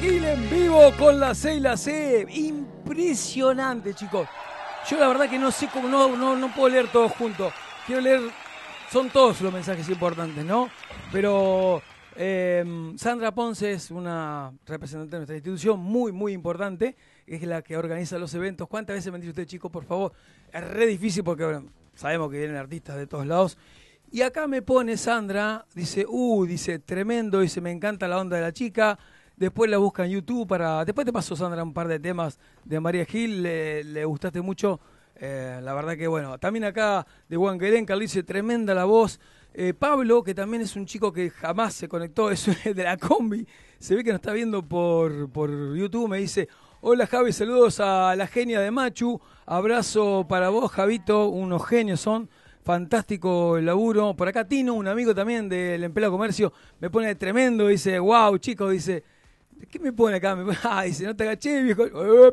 Gil en vivo con la C y la C. Impresionante, chicos. Yo la verdad que no sé cómo, no puedo leer todos juntos. Quiero leer, son todos los mensajes importantes, ¿no? Pero Sandra Ponce es una representante de nuestra institución muy, muy importante. Es la que organiza los eventos. ¿Cuántas veces me dice usted, chicos, por favor? Es re difícil porque bueno, sabemos que vienen artistas de todos lados. Y acá me pone Sandra, dice, dice, tremendo, dice, me encanta la onda de la chica. Después la busca en YouTube para... Después te paso, Sandra, un par de temas de María Gil, le gustaste mucho. La verdad que, bueno, también acá de Huanquerén, Carlos dice, tremenda la voz. Pablo, que también es un chico que jamás se conectó, es de la combi, se ve que nos está viendo por YouTube, me dice, hola Javi, saludos a la genia de Machu, abrazo para vos, Javito, unos genios son. Fantástico el laburo. Por acá Tino, un amigo también del Empleado Comercio, me pone tremendo, dice, wow, chicos, dice, ¿qué me pone acá? Me pone, dice, no te agaché, viejo.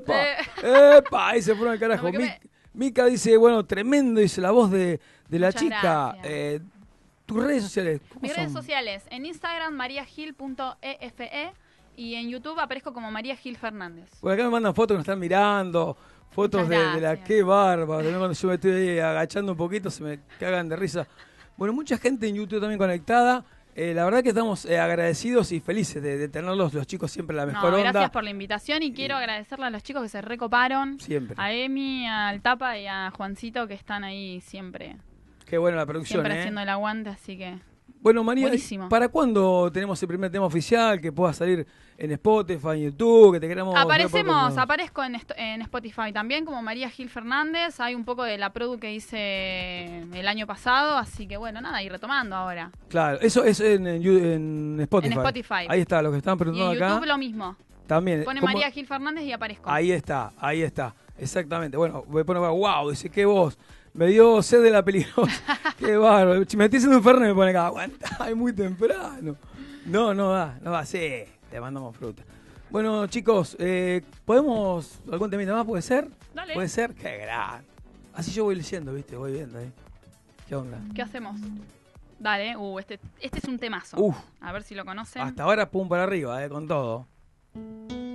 ¡Epa! Ahí se pone al carajo. No Mica dice, bueno, tremendo, dice la voz de la Muchas chica. ¿Tus redes sociales? Mis redes sociales, en Instagram, mariagil.efe, y en YouTube aparezco como María Gil Fernández. Por acá me mandan fotos que nos están mirando. Fotos de la qué bárbaro. También cuando yo me estoy ahí agachando un poquito se me cagan de risa. Bueno, mucha gente en YouTube también conectada. La verdad que estamos agradecidos y felices de tenerlos, los chicos siempre la mejor onda. Gracias por la invitación y quiero agradecerle a los chicos que se recoparon. Siempre. A Emi, al Tapa y a Juancito que están ahí siempre. Qué buena la producción, siempre haciendo el aguante, así que... Bueno, María, buenísimo. ¿Para cuándo tenemos el primer tema oficial que pueda salir en Spotify, en YouTube, que te queramos... Aparezco en Spotify también como María Gil Fernández. Hay un poco de la produ que hice el año pasado, así que bueno, nada, y retomando ahora. Claro, eso es en Spotify. En Spotify. Ahí está, lo que están preguntando acá. Y en YouTube acá. lo mismo. También. Pone María Gil Fernández y aparezco. Ahí está, exactamente. Bueno, me pone, wow, dice, qué voz. Me dio sed de la peligrosa. Qué bárbaro. Si me estoy haciendo un fernet me pone acá. Aguanta, es muy temprano. No va. Sí, te mandamos fruta. Bueno, chicos, ¿podemos algún temita más? ¿Puede ser? Dale. ¿Puede ser? Qué gran. Así yo voy leyendo, ¿viste? Voy viendo ahí. ¿Qué onda? ¿Qué hacemos? Dale, este es un temazo. A ver si lo conocen. Hasta ahora, pum para arriba, con todo.